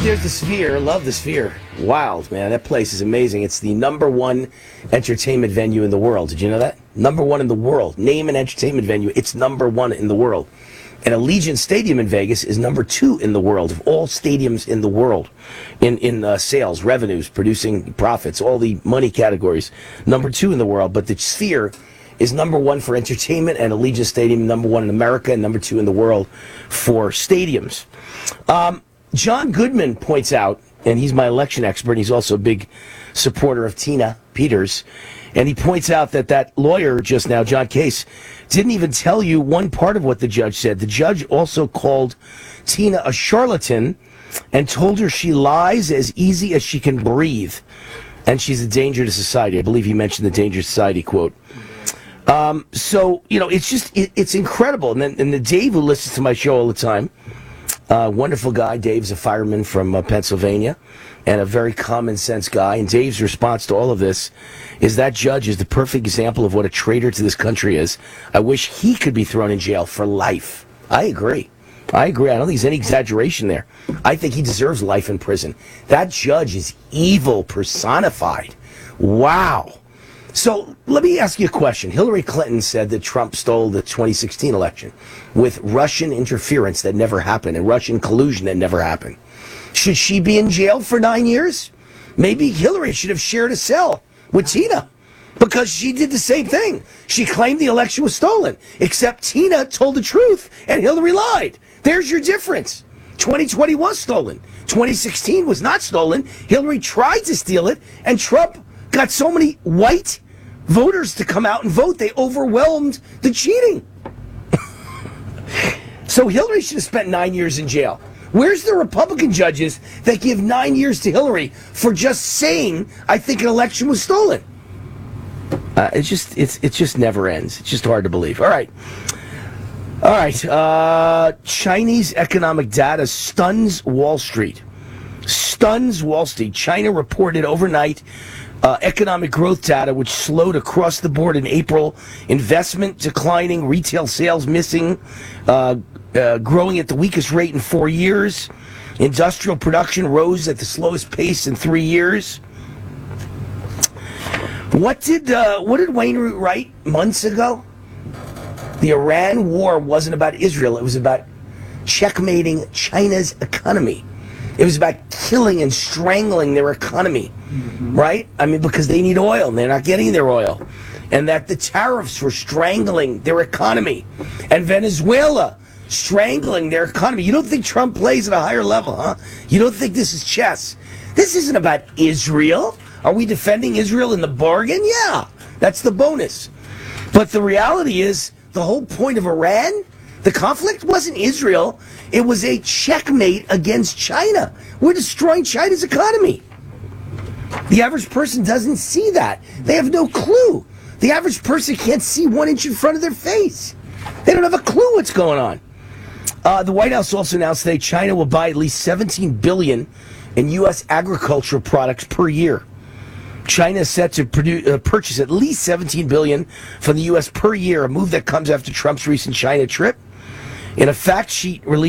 there's the Sphere. Love the Sphere. Wild, man. That place is amazing. It's the #1 entertainment venue in the world. Did you know that? #1 in the world. Name an entertainment venue. It's #1 in the world. And Allegiant Stadium in Vegas is #2 in the world of all stadiums in the world in sales, revenues, producing profits, all the money categories. #2 in the world. But the Sphere is #1 for entertainment, and Allegiant Stadium #1 in America and #2 in the world for stadiums. John Goodman points out, and he's my election expert, and he's also a big supporter of Tina Peters, and he points out that lawyer just now, John Case, didn't even tell you one part of what the judge said. The judge also called Tina a charlatan and told her she lies as easy as she can breathe, and she's a danger to society. I believe he mentioned the danger to society quote. So, you know, it's incredible. And then Dave, who listens to my show all the time, wonderful guy. Dave's a fireman from Pennsylvania and a very common sense guy. And Dave's response to all of this is that judge is the perfect example of what a traitor to this country is. I wish he could be thrown in jail for life. I agree. I don't think there's any exaggeration there. I think he deserves life in prison. That judge is evil personified. Wow. So let me ask you a question. Hillary Clinton said that Trump stole the 2016 election with Russian interference that never happened and Russian collusion that never happened. Should she be in jail for 9 years? Maybe Hillary should have shared a cell with Tina because she did the same thing. She claimed the election was stolen, except Tina told the truth and Hillary lied. There's your difference. 2020 was stolen. 2016 was not stolen. Hillary tried to steal it, and Trump got so many white voters to come out and vote, they overwhelmed the cheating. So Hillary should have spent 9 years in jail. Where's the Republican judges that give 9 years to Hillary for just saying, I think an election was stolen? It just never ends. It's just hard to believe. All right. Chinese economic data stuns Wall Street. Stuns Wall Street. China reported overnight economic growth data, which slowed across the board in April. Investment declining, retail sales missing, growing at the weakest rate in 4 years. Industrial production rose at the slowest pace in 3 years. What did Wainwright write months ago? The Iran war wasn't about Israel. It was about checkmating China's economy. It was about killing and strangling their economy, right? I mean, because they need oil and they're not getting their oil. And that the tariffs were strangling their economy. And Venezuela strangling their economy. You don't think Trump plays at a higher level, huh? You don't think this is chess? This isn't about Israel. Are we defending Israel in the bargain? Yeah, that's the bonus. But the reality is, the whole point of Iran, the conflict wasn't Israel. It was a checkmate against China. We're destroying China's economy. The average person doesn't see that. They have no clue. The average person can't see 1 inch in front of their face. They don't have a clue what's going on. The White House also announced today China will buy at least $17 billion in U.S. agricultural products per year. China is set to purchase at least $17 billion from the U.S. per year, a move that comes after Trump's recent China trip. In a fact sheet released